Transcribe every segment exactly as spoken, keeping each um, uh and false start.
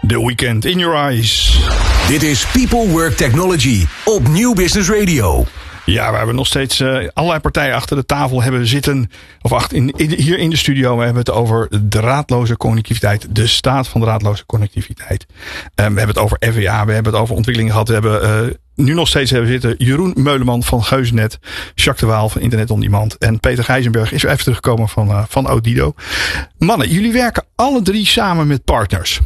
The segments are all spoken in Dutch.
The Weekend in Your Eyes. Dit is People Work Technology op Nieuw Business Radio. Ja, we hebben nog steeds uh, allerlei partijen achter de tafel hebben zitten. Of achter, in, in, hier in de studio. We hebben het over draadloze connectiviteit. De staat van draadloze connectiviteit. Um, we hebben het over F W A. We hebben het over ontwikkelingen gehad. We hebben uh, nu nog steeds hebben zitten Jeroen Meuleman van Geuzennet. Jacques de Waal van Internet on Demand. En Peter Gijzenberg is weer even teruggekomen van, uh, van Odido. Mannen, jullie werken alle drie samen met partners.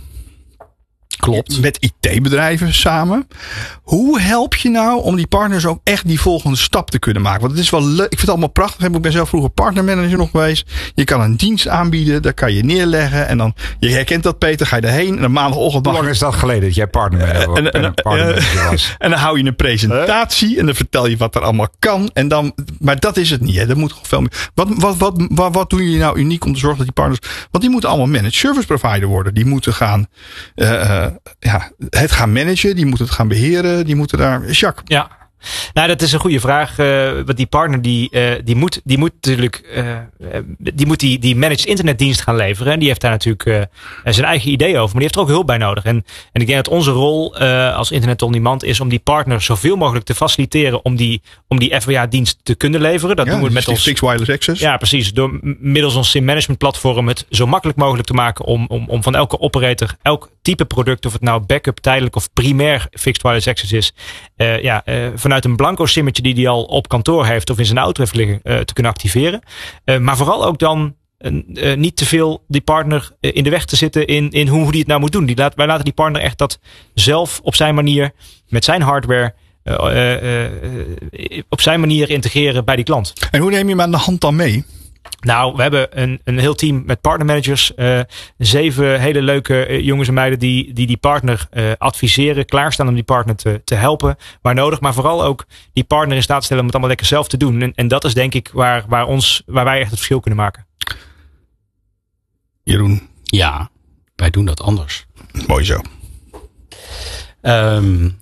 Klopt. Met I T-bedrijven samen. Hoe help je nou om die partners ook echt die volgende stap te kunnen maken? Want het is wel leuk. Ik vind het allemaal prachtig. Ik ben zelf vroeger partnermanager nog geweest. Je kan een dienst aanbieden. Daar kan je neerleggen. En dan, je herkent dat, Peter, ga je erheen. En dan maandagochtend... Hoe lang is dat geleden dat jij partnermanager was? En, en, partner was? En dan hou je een presentatie. Huh? En dan vertel je wat er allemaal kan. En dan, maar dat is het niet. Hè. Dat moet gewoon veel meer. Wat, wat, wat, wat, wat doen jullie nou uniek om te zorgen dat die partners... Want die moeten allemaal managed service provider worden. Die moeten gaan... Uh, Ja, het gaan managen, die moeten het gaan beheren, die moeten daar... Jacques? Ja, nou dat is een goede vraag. Uh, want die partner die, uh, die, moet, die moet natuurlijk uh, die, moet die, die managed internetdienst gaan leveren. En die heeft daar natuurlijk uh, zijn eigen idee over. Maar die heeft er ook hulp bij nodig. En, en ik denk dat onze rol uh, als Internet on Demand is om die partner zoveel mogelijk te faciliteren om die, om die F W A-dienst te kunnen leveren. Dat ja, doen we met ons Fixed Wireless Access. Ja, precies. Door middels ons S I M management platform het zo makkelijk mogelijk te maken om, om, om van elke operator, elk type product, of het nou backup, tijdelijk of primair Fixed Wireless Access is, uh, ja, uh, vanuit een blanco simmetje die hij al op kantoor heeft of in zijn auto heeft liggen, uh, te kunnen activeren. Uh, maar vooral ook dan uh, niet te veel die partner uh, in de weg te zitten in, in hoe, hoe die het nou moet doen. Die laat, wij laten die partner echt dat zelf op zijn manier, met zijn hardware, uh, uh, uh, op zijn manier integreren bij die klant. En hoe neem je hem aan de hand dan mee? Nou, we hebben een, een heel team met partnermanagers. Uh, zeven hele leuke uh, jongens en meiden die die, die partner uh, adviseren. Klaarstaan om die partner te, te helpen waar nodig. Maar vooral ook die partner in staat te stellen om het allemaal lekker zelf te doen. En, en dat is denk ik waar, waar, ons, waar wij echt het verschil kunnen maken. Jeroen? Ja, wij doen dat anders. Mooi zo. Um,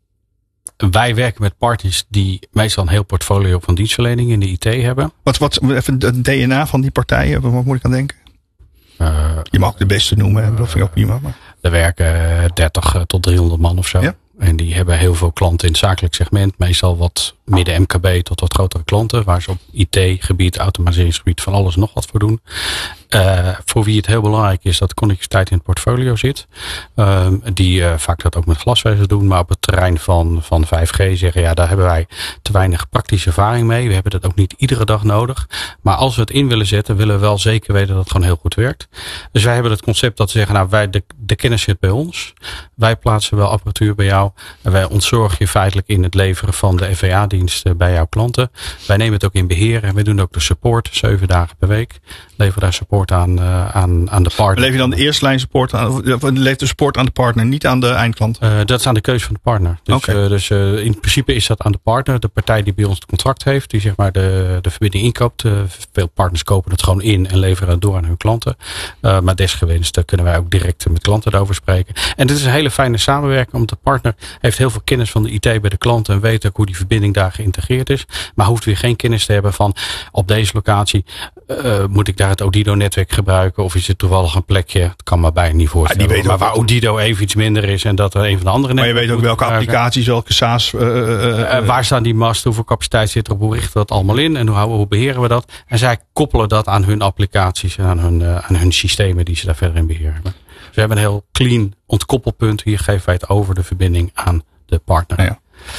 Wij werken met partners die meestal een heel portfolio van dienstverlening in de I T hebben. Wat, wat even het D N A van die partijen, wat moet ik aan denken? Uh, je mag ook de beste noemen, uh, dat vind ik ook prima. Maar. Er werken dertig tot driehonderd man of zo. Ja? En die hebben heel veel klanten in het zakelijk segment. Meestal wat midden M K B tot wat grotere klanten. Waar ze op I T-gebied, automatiseringsgebied van alles nog wat voor doen. Uh, voor wie het heel belangrijk is dat de connectiviteit in het portfolio zit. Uh, die uh, vaak dat ook met glasvezel doen. Maar op het terrein van, van vijf G zeggen, ja, daar hebben wij te weinig praktische ervaring mee. We hebben dat ook niet iedere dag nodig. Maar als we het in willen zetten, willen we wel zeker weten dat het gewoon heel goed werkt. Dus wij hebben het concept dat we zeggen, nou, wij, de, de kennis zit bij ons. Wij plaatsen wel apparatuur bij jou. En wij ontzorgen je feitelijk in het leveren van de F W A-diensten bij jouw klanten. Wij nemen het ook in beheer en we doen ook de support, zeven dagen per week. Leveren daar support aan, uh, aan, aan de partner. Lever je dan de eerste lijn support aan, of levert de support aan de partner, niet aan de eindklant? Uh, dat is aan de keuze van de partner. Dus, okay. uh, dus uh, in principe is dat aan de partner, de partij die bij ons het contract heeft, die zeg maar de, de verbinding inkoopt. Uh, veel partners kopen het gewoon in en leveren het door aan hun klanten. Uh, maar desgewenst kunnen wij ook direct met klanten erover spreken. En dit is een hele fijne samenwerking, omdat de partner heeft heel veel kennis van de I T bij de klanten en weet ook hoe die verbinding daar geïntegreerd is. Maar hoeft weer geen kennis te hebben van op deze locatie uh, moet ik daar het Odido-netwerk gebruiken of is het toevallig een plekje, het kan me bijna niet voorstellen, ja, die maar waar Odido even iets minder is en dat er een van de andere maar je weet ook welke applicaties, welke SaaS... Uh, uh, uh, waar staan die masten, hoeveel capaciteit zit er op, hoe richten we dat allemaal in en hoe, houden, hoe beheren we dat? En zij koppelen dat aan hun applicaties en aan hun, uh, aan hun systemen die ze daar verder in beheren. Dus we hebben een heel clean ontkoppelpunt. Hier geven wij het over de verbinding aan de partner. Ja,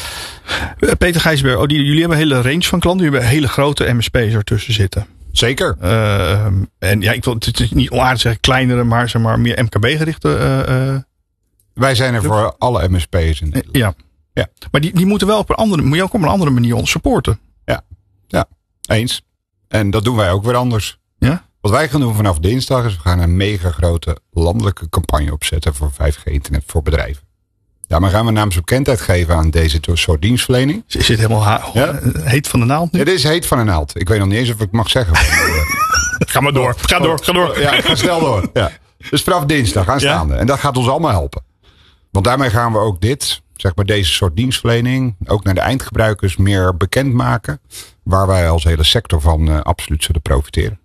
ja. Peter Gijsberg, oh, die, jullie hebben een hele range van klanten. Jullie hebben hele grote M S P's ertussen zitten. Zeker. Uh, en ja, ik wil het is niet onaardig zeggen kleinere, maar zeg maar meer M K B-gerichte. Uh, uh, Wij zijn er club. Voor alle M S P's in Nederland. Ja. Ja. Maar die, die moeten wel op een andere, moet je ook op een andere manier ons supporten. Ja. Ja, eens. En dat doen wij ook weer anders. Ja? Wat wij gaan doen vanaf dinsdag is we gaan een mega grote landelijke campagne opzetten voor vijf G internet voor bedrijven. Daarmee gaan we namens bekendheid geven aan deze soort dienstverlening. Is het helemaal ha- ja? heet van de naald nu? Ja, dit is heet van de naald. Ik weet nog niet eens of ik mag zeggen. Ga maar door. Ga door. Ga door. Ja, ik ga snel door. Ja. Dus vanaf dinsdag aanstaande. Ja? En dat gaat ons allemaal helpen. Want daarmee gaan we ook dit, zeg maar deze soort dienstverlening, ook naar de eindgebruikers meer bekendmaken. Waar wij als hele sector van uh, absoluut zullen profiteren.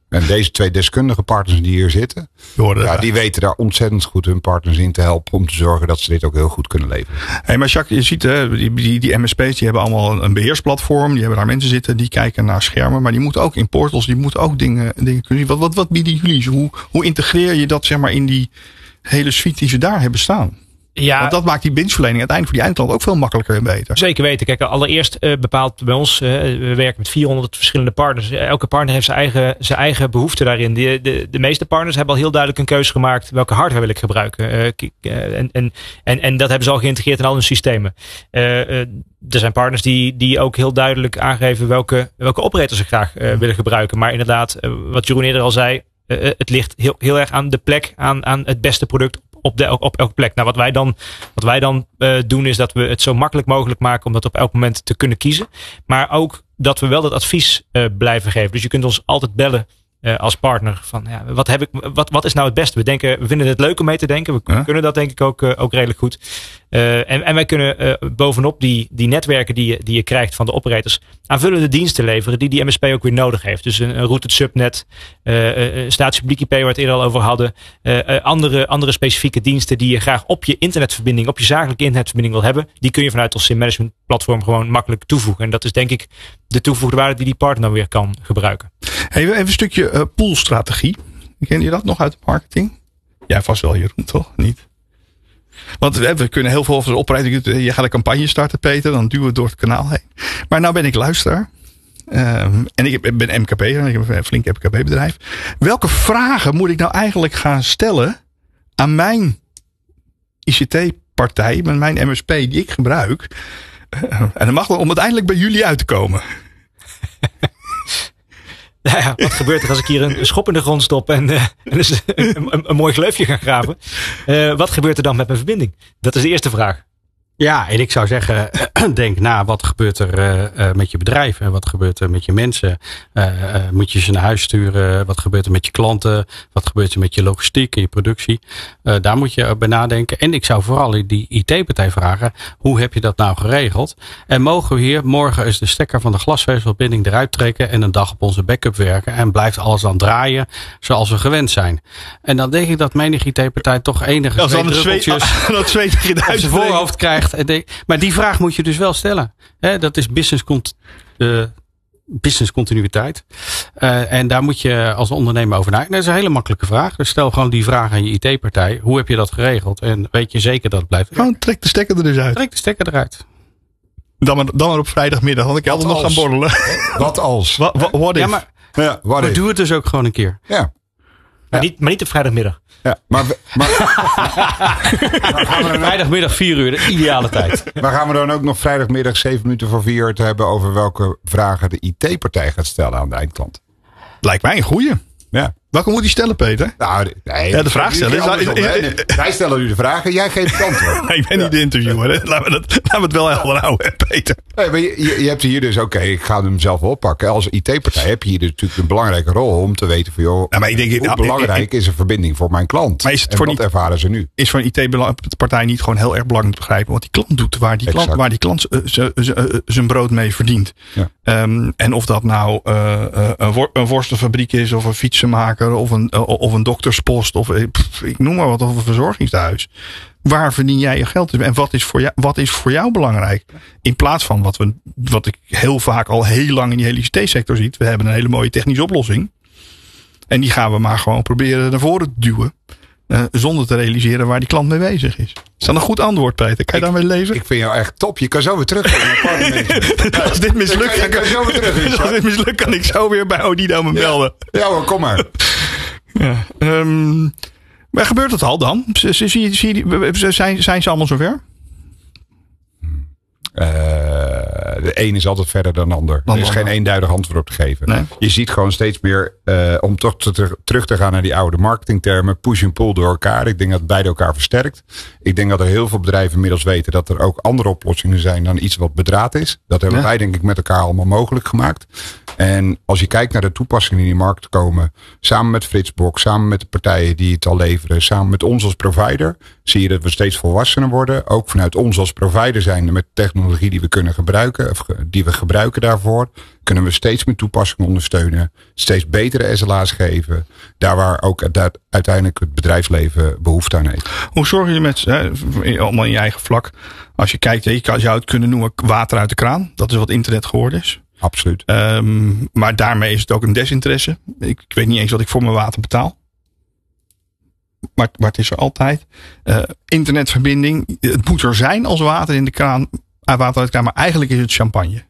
En deze twee deskundige partners die hier zitten, ja, die weten daar ontzettend goed hun partners in te helpen om te zorgen dat ze dit ook heel goed kunnen leveren. Hey, maar Jacques, je ziet hè, die, die, die M S P's die hebben allemaal een beheersplatform. Die hebben daar mensen zitten die kijken naar schermen. Maar die moeten ook in portals, die moeten ook dingen, dingen kunnen zien. Wat, wat, wat bieden jullie? Hoe, hoe integreer je dat zeg maar in die hele suite die ze daar hebben staan? Ja, want dat maakt die dienstverlening uiteindelijk voor die eindklant ook veel makkelijker en beter. Zeker weten. Kijk, allereerst uh, bepaalt bij ons, uh, we werken met vierhonderd verschillende partners. Elke partner heeft zijn eigen, zijn eigen behoefte daarin. De, de, de meeste partners hebben al heel duidelijk een keuze gemaakt. Welke hardware wil ik gebruiken? Uh, uh, en, en, en, en dat hebben ze al geïntegreerd in al hun systemen. Uh, uh, er zijn partners die, die ook heel duidelijk aangeven welke, welke operator ze graag uh, willen gebruiken. Maar inderdaad, uh, wat Jeroen eerder al zei, uh, het ligt heel, heel erg aan de plek, aan, aan het beste product op, de, op elke plek. Nou, wat wij dan, wat wij dan uh, doen is dat we het zo makkelijk mogelijk maken om dat op elk moment te kunnen kiezen. Maar ook dat we wel dat advies uh, blijven geven. Dus je kunt ons altijd bellen uh, als partner van ja, wat, heb ik, wat, wat is nou het beste? We denken, we vinden het leuk om mee te denken. We ja. kunnen dat denk ik ook, uh, ook redelijk goed. Uh, en, en wij kunnen uh, bovenop die, die netwerken die je, die je krijgt van de operators aanvullende diensten leveren die die M S P ook weer nodig heeft. Dus een, een routed subnet, uh, uh, statie-publiek I P waar we het eerder al over hadden. Uh, uh, andere, andere specifieke diensten die je graag op je internetverbinding, op je zakelijke internetverbinding wil hebben. Die kun je vanuit ons SIM-management platform gewoon makkelijk toevoegen. En dat is denk ik de toegevoegde waarde die die partner dan weer kan gebruiken. Hey, even een stukje uh, poolstrategie. Ken je dat nog uit de marketing? Ja, vast wel, Jeroen, toch? Niet? Want we kunnen heel veel over de operator. Je gaat een campagne starten, Peter. Dan duwen we het door het kanaal heen. Maar nou ben ik luisteraar. Um, en ik ben M K B'er. Ik heb een flink M K B-bedrijf. Welke vragen moet ik nou eigenlijk gaan stellen aan mijn I C T-partij, met mijn M S P die ik gebruik? Uh, en dan mag wel om uiteindelijk bij jullie uit te komen. Nou ja, wat gebeurt er als ik hier een schop in de grond stop en, uh, en dus een, een, een mooi gleufje ga graven? Uh, wat gebeurt er dan met mijn verbinding? Dat is de eerste vraag. Ja, en ik zou zeggen, denk na, wat gebeurt er uh, uh, met je bedrijf en wat gebeurt er met je mensen? Uh, uh, moet je ze naar huis sturen? Wat gebeurt er met je klanten? Wat gebeurt er met je logistiek en je productie? Uh, daar moet je bij nadenken. En ik zou vooral die I T-partij vragen, hoe heb je dat nou geregeld? En mogen we hier morgen eens de stekker van de glasvezelverbinding eruit trekken en een dag op onze backup werken en blijft alles dan draaien zoals we gewend zijn? En dan denk ik dat menig I T-partij toch enige zweetdruppeltjes dat zweet op zijn voorhoofd krijgt. Maar die vraag moet je dus wel stellen. He, dat is business, cont- uh, business continuïteit. Uh, en daar moet je als ondernemer over nadenken. Dat is een hele makkelijke vraag. Dus stel gewoon die vraag aan je I T-partij. Hoe heb je dat geregeld? En weet je zeker dat het blijft? Gewoon trek de stekker er dus uit. Trek de stekker eruit. Dan maar, dan maar op vrijdagmiddag. Want ik kan altijd nog gaan borrelen. Wat als? Wat what, what if? Ja, maar, ja, what maar if? doe het dus ook gewoon een keer. Ja. Maar, ja. niet, maar niet op vrijdagmiddag. Ja, maar, maar, maar gaan we dan vrijdagmiddag vier uur, de ideale tijd. Maar gaan we dan ook nog vrijdagmiddag zeven minuten voor vier uur te hebben over welke vragen de I T-partij gaat stellen aan de eindklant? Lijkt mij een goeie. Ja. Welke moet hij stellen, Peter? Nou, nee, ja, de vraag stellen. Is, is, is, is, is, wij stellen u de vragen, jij geeft het antwoord. Nee, ik ben ja. niet de interviewer. Hè. Laten, we dat, laten we het wel helder houden, Peter. Nee, maar je, je hebt hier dus, oké, okay, ik ga hem zelf oppakken. Als I T-partij heb je hier dus natuurlijk een belangrijke rol om te weten van, joh, nou, maar ik denk, hoe nou, belangrijk ik, ik, is een verbinding voor mijn klant? Maar is het en voor wat niet, ervaren ze nu? Is voor een I T-partij niet gewoon heel erg belangrijk te begrijpen wat die klant doet, waar die klant, waar die klant zijn brood mee verdient? Ja. Um, en of dat nou uh, uh, een, wor- een worstenfabriek is, of een fietsenmaker, of een, uh, of een dokterspost, of pff, ik noem maar wat, of een verzorgingstehuis. Waar verdien jij je geld? En wat is voor jou, wat is voor jou belangrijk? In plaats van wat, we, wat ik heel vaak al heel lang in die hele I T-sector zie. We hebben een hele mooie technische oplossing. En die gaan we maar gewoon proberen naar voren te duwen. Uh, zonder te realiseren waar die klant mee bezig is. Is dat een goed antwoord, Peter? Kan je daarmee leven? Ik vind jou echt top. Je kan zo weer terug. Als dit mislukt, kan, kan, kan, terug, als dit mislukt kan ik zo weer bij Odido me melden. Ja, ja hoor, kom maar. Ja, um, maar gebeurt het al dan? Zie, zie, zie, zijn, zijn ze allemaal zover? Uh, de een is altijd verder dan de ander. Dan er is geen eenduidig antwoord op te geven. Nee. Je ziet gewoon steeds meer, uh, om toch te, terug te gaan naar die oude marketingtermen, push en pull door elkaar. Ik denk dat beide elkaar versterkt. Ik denk dat er heel veel bedrijven inmiddels weten dat er ook andere oplossingen zijn dan iets wat bedraad is. Dat hebben ja. wij denk ik met elkaar allemaal mogelijk gemaakt. En als je kijkt naar de toepassingen die in de markt komen, samen met Fritzbox, samen met de partijen die het al leveren, samen met ons als provider, zie je dat we steeds volwassener worden. Ook vanuit ons als provider zijn met technologie die we kunnen gebruiken. die we gebruiken daarvoor, kunnen we steeds meer toepassingen ondersteunen. Steeds betere S L A's geven. Daar waar ook uiteindelijk het bedrijfsleven behoefte aan heeft. Hoe zorg je met, hè, allemaal in je eigen vlak. Als je kijkt, je zou het kunnen noemen water uit de kraan. Dat is wat internet geworden is. Absoluut. Um, maar daarmee is het ook een desinteresse. Ik, ik weet niet eens wat ik voor mijn water betaal. Maar, maar het is er altijd. Uh, internetverbinding. Het moet er zijn als water in de kraan. Water uit de kraan. Maar eigenlijk is het champagne.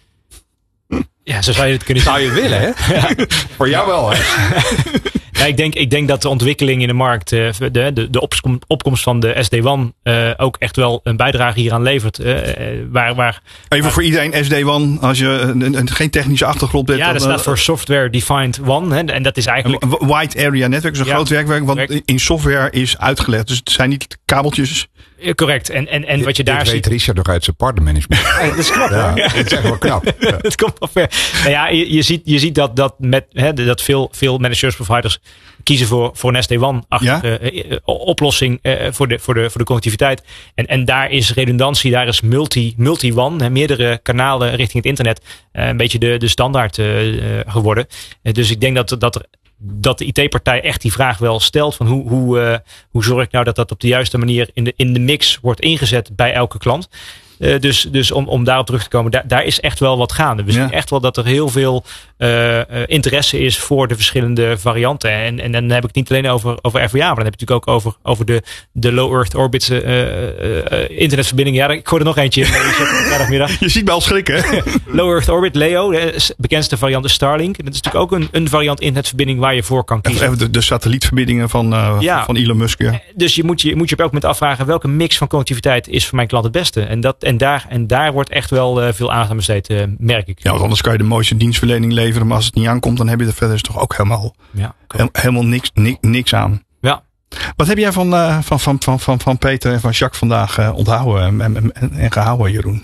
Ja, zo zou je het kunnen zou je willen, hè? Ja. Voor jou wel, hè? Ja, ik, denk, ik denk dat de ontwikkeling in de markt, de, de, de opkomst van de S D WAN uh, ook echt wel een bijdrage hieraan levert. Uh, waar, waar, Even waar, voor iedereen, S D WAN, als je een, een, geen technische achtergrond hebt. Ja, dat staat uh, voor Software Defined WAN. Hè, en dat is eigenlijk... Een wide area network is een ja, groot werkwerk, want correct. In software is uitgelegd. Dus het zijn niet kabeltjes. Correct. En, en, en wat je daar ziet... weet Richard nog uit zijn partnermanagement. Ja, dat is knap. Ja, ja. Dat is echt wel knap. Ja. Het komt wel ver. Nou ja, je, je, ziet, je ziet dat, dat, met, hè, dat veel, veel managed providers kiezen voor, voor een S D WAN-achtige ja? uh, oplossing uh, voor, de, voor, de, voor de connectiviteit. En, en daar is redundantie, daar is multi, multi-WAN, hè, meerdere kanalen richting het internet, uh, een beetje de, de standaard uh, uh, geworden. Uh, dus ik denk dat, dat er dat de I T-partij echt die vraag wel stelt van hoe, hoe, uh, hoe zorg ik nou dat dat op de juiste manier in de, in de mix wordt ingezet bij elke klant. Uh, dus dus om, om daarop terug te komen, daar, daar is echt wel wat gaande. We zien ja. echt wel dat er heel veel uh, uh, interesse is voor de verschillende varianten. En, en dan heb ik het niet alleen over, over F W A, maar dan heb ik het natuurlijk ook over, over de, de low Earth orbit uh, uh, uh, internetverbindingen. Ja, ik hoor er nog eentje. Je ziet mij al schrikken. Low Earth orbit, L E O, de bekendste variant is Starlink. Dat is natuurlijk ook een, een variant internetverbinding waar je voor kan kiezen. Even de, de satellietverbindingen van, uh, ja. van Elon Musk. Ja. Dus je moet je, moet je op elk moment afvragen welke mix van connectiviteit is voor mijn klant het beste. En dat En daar, en daar wordt echt wel uh, veel aandacht aan besteed, uh, merk ik. Ja, want anders kan je de mooiste dienstverlening leveren. Maar als het niet aankomt, dan heb je er verder toch ook helemaal, ja, he, helemaal niks, niks, niks aan. Ja. Wat heb jij van, uh, van, van, van, van, van Peter en van Jacques vandaag uh, onthouden en, en, en, en gehouden, Jeroen?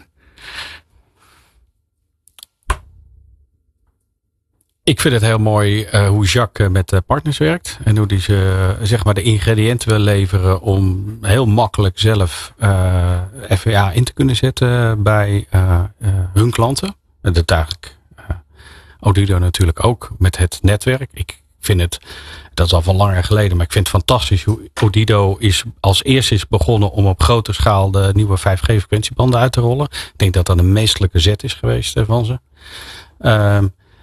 Ik vind het heel mooi uh, hoe Jacques met uh, partners werkt. En hoe hij ze uh, zeg maar de ingrediënten wil leveren om heel makkelijk zelf uh, F W A in te kunnen zetten bij uh, uh, hun klanten. En dat eigenlijk uh, Odido natuurlijk ook met het netwerk. Ik vind het, dat is al van langer geleden, maar ik vind het fantastisch hoe Odido is als eerste is begonnen om op grote schaal de nieuwe vijf G frequentiebanden uit te rollen. Ik denk dat dat een meestelijke zet is geweest uh, van ze. Uh,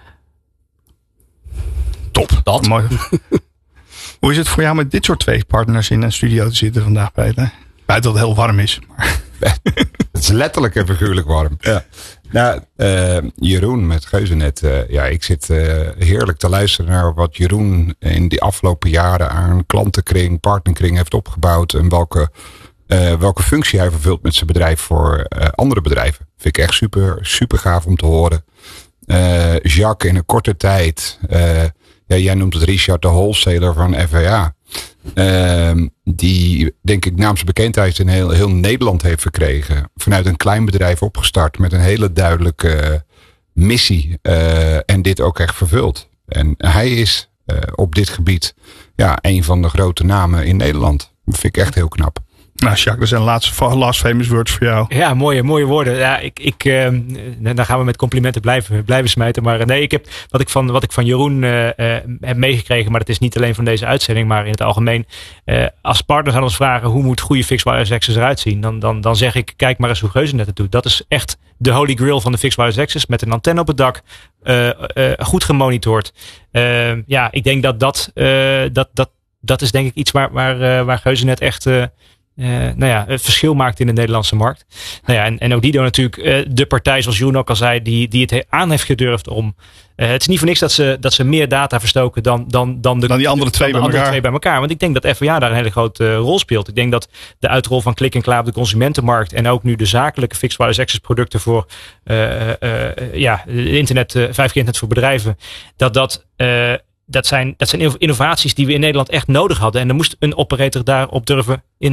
Top. Dat. Mooi. Hoe is het voor jou met dit soort twee partners in een studio te zitten vandaag, Peter? Buiten dat het heel warm is. Maar. Het is letterlijk en figuurlijk warm. Ja. Nou, uh, Jeroen met Geuzennet. Uh, ja, ik zit uh, heerlijk te luisteren naar wat Jeroen in die afgelopen jaren aan klantenkring, partnerkring heeft opgebouwd. En welke, uh, welke functie hij vervult met zijn bedrijf voor uh, andere bedrijven. Vind ik echt super, super gaaf om te horen. Uh, Jacques in een korte tijd. Uh, Ja, jij noemt het Richard de wholesaler van F W A. Uh, die, denk ik, naam zijn bekendheid in heel, heel Nederland heeft verkregen. Vanuit een klein bedrijf opgestart met een hele duidelijke uh, missie. Uh, en dit ook echt vervuld. En hij is uh, op dit gebied ja, een van de grote namen in Nederland. Dat vind ik echt heel knap. Nou, Jacques, dat zijn laatste last famous words voor jou. Ja, mooie, mooie woorden. Ja, ik, ik, uh, dan gaan we met complimenten blijven, blijven smijten. Maar nee, ik heb wat ik van, wat ik van Jeroen uh, uh, heb meegekregen, maar dat is niet alleen van deze uitzending, maar in het algemeen. Uh, als partners aan ons vragen hoe moet goede fixed wireless access eruit zien, dan, dan, dan zeg ik, kijk maar eens hoe Geuzennet het doet. Dat is echt de holy grail van de fixed wireless access, met een antenne op het dak, uh, uh, goed gemonitord. Uh, ja, ik denk dat dat, uh, dat, dat, dat is denk ik iets waar, waar, uh, waar Geuzennet echt Uh, Uh, nou ja, het verschil maakt in de Nederlandse markt. Nou ja, en, en Odido natuurlijk uh, de partij, zoals Jeroen ook al zei, die, die het aan heeft gedurfd om. Uh, het is niet voor niks dat ze, dat ze meer data verstoken dan, dan, dan, de, dan die andere, twee, dan bij de andere twee bij elkaar. Want ik denk dat F W A daar een hele grote uh, rol speelt. Ik denk dat de uitrol van klik en klaar op de consumentenmarkt en ook nu de zakelijke fixed wireless access producten voor uh, uh, uh, ja, internet, uh, vijf G internet voor bedrijven, dat dat uh, Dat zijn, dat zijn innovaties die we in Nederland echt nodig hadden. En dan moest een operator daarop durven inhaken.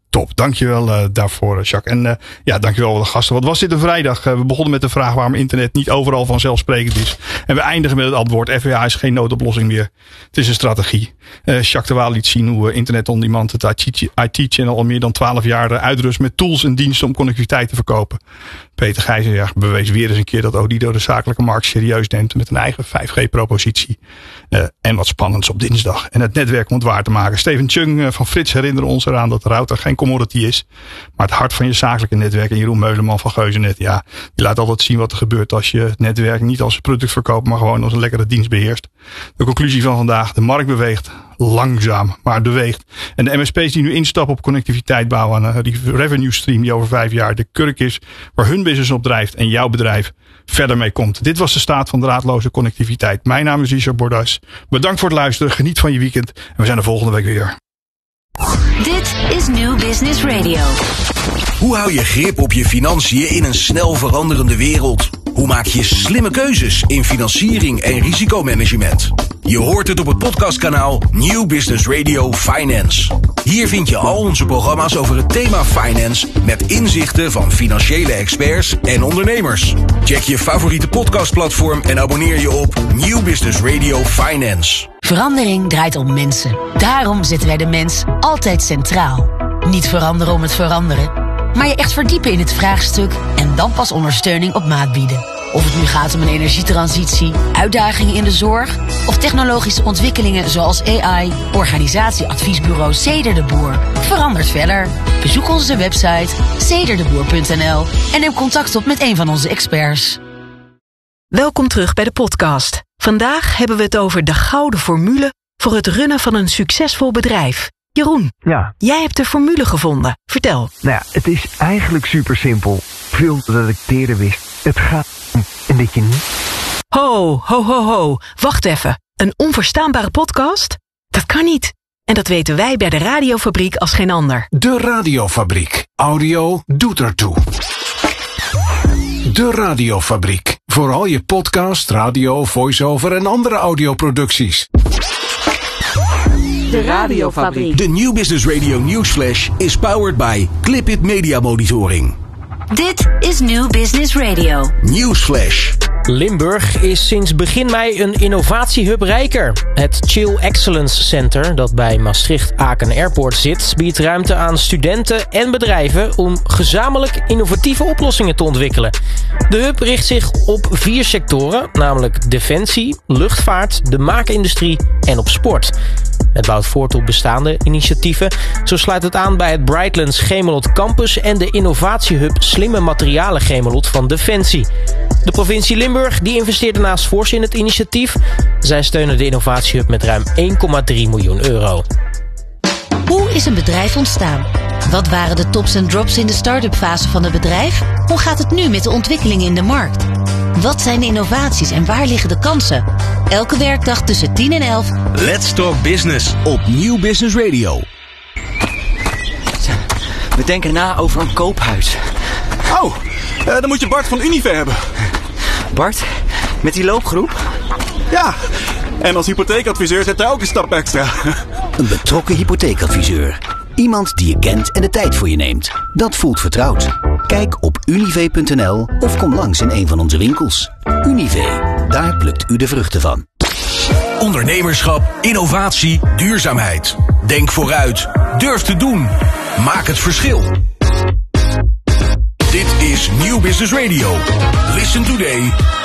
Top, dankjewel uh, daarvoor, Jacques. En uh, ja, dankjewel voor de gasten. Wat was dit een vrijdag? Uh, we begonnen met de vraag waarom internet niet overal vanzelfsprekend is. En we eindigen met het antwoord: F W A is geen noodoplossing meer. Het is een strategie. Uh, Jacques de Waal liet zien hoe uh, Internet on Demand het I T-channel al meer dan twaalf jaar uh, uitrust met tools en diensten om connectiviteit te verkopen. Peter Gijzen ja, bewees weer eens een keer dat Odido de zakelijke markt serieus neemt met een eigen vijf G-propositie. Uh, en wat spannends op dinsdag. En het netwerk om het waar te maken. Steven Chung uh, van Frits herinnerde ons eraan dat de router geen commodity is, maar het hart van je zakelijke netwerk. En Jeroen Meuleman van Geuzennet, ja, die laat altijd zien wat er gebeurt als je het netwerk niet als product verkoopt, maar gewoon als een lekkere dienst beheerst. De conclusie van vandaag: de markt beweegt langzaam, maar het beweegt. En de M S P's die nu instappen op connectiviteit bouwen aan een revenue stream die over vijf jaar de kurk is, waar hun business op drijft en jouw bedrijf verder mee komt. Dit was de staat van draadloze connectiviteit. Mijn naam is Richard Bordas. Bedankt voor het luisteren. Geniet van je weekend. En we zijn er volgende week weer. Dit is New Business Radio. Hoe hou je grip op je financiën in een snel veranderende wereld? Hoe maak je slimme keuzes in financiering en risicomanagement? Je hoort het op het podcastkanaal New Business Radio Finance. Hier vind je al onze programma's over het thema finance met inzichten van financiële experts en ondernemers. Check je favoriete podcastplatform en abonneer je op New Business Radio Finance. Verandering draait om mensen. Daarom zetten wij de mens altijd centraal. Niet veranderen om het veranderen, maar je echt verdiepen in het vraagstuk en dan pas ondersteuning op maat bieden. Of het nu gaat om een energietransitie, uitdagingen in de zorg of technologische ontwikkelingen zoals A I, organisatieadviesbureau Ceder de Boer. Verandert verder. Bezoek onze website ceder de boer punt n l en neem contact op met een van onze experts. Welkom terug bij de podcast. Vandaag hebben we het over de gouden formule voor het runnen van een succesvol bedrijf. Jeroen, ja. Jij hebt de formule gevonden. Vertel. Nou ja, het is eigenlijk super simpel. Veel dat ik eerder wist. Het gaat om en dat je niet... Ho, ho, ho, ho. Wacht even. Een onverstaanbare podcast? Dat kan niet. En dat weten wij bij de Radiofabriek als geen ander. De Radiofabriek. Audio doet ertoe. De Radiofabriek. Voor al je podcast, radio, voice-over en andere audioproducties. De Radiofabriek. De New Business Radio Newsflash is powered by Clipit Media Monitoring. Dit is New Business Radio. Newsflash. Limburg is sinds begin mei een innovatiehub rijker. Het Chill Excellence Center, dat bij Maastricht-Aken Airport zit, biedt ruimte aan studenten en bedrijven om gezamenlijk innovatieve oplossingen te ontwikkelen. De hub richt zich op vier sectoren, namelijk defensie, luchtvaart, de maakindustrie en op sport. Het bouwt voort op bestaande initiatieven. Zo sluit het aan bij het Brightlands Gemelot Campus en de innovatiehub Slimme Materialen Gemelot van Defensie. De provincie Limburg die investeert daarnaast fors in het initiatief. Zij steunen de innovatiehub met ruim één komma drie miljoen euro. Hoe is een bedrijf ontstaan? Wat waren de tops en drops in de start-up fase van het bedrijf? Hoe gaat het nu met de ontwikkelingen in de markt? Wat zijn de innovaties en waar liggen de kansen? Elke werkdag tussen tien en elf. Let's Talk Business op New Business Radio. We denken na over een koophuis. Oh, uh, dan moet je Bart van Unive hebben. Bart, met die loopgroep? Ja, en als hypotheekadviseur zet hij ook een stap extra. Een betrokken hypotheekadviseur. Iemand die je kent en de tijd voor je neemt. Dat voelt vertrouwd. Kijk op unive punt n l of kom langs in een van onze winkels. Unive, daar plukt u de vruchten van. Ondernemerschap, innovatie, duurzaamheid. Denk vooruit. Durf te doen. Maak het verschil. Dit is New Business Radio. Listen today.